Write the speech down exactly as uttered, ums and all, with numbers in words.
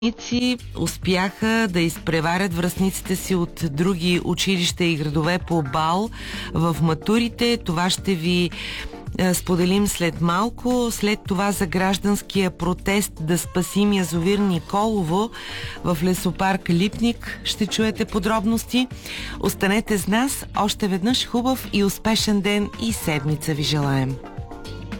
ученици успяха да изпреварят връстниците си от други училища и градове по бал в матурите. Това ще ви споделим след малко. След това за гражданския протест да спасим язовир Николово в лесопарк Липник ще чуете подробности. Останете с нас. Още веднъж хубав и успешен ден и седмица ви желаем.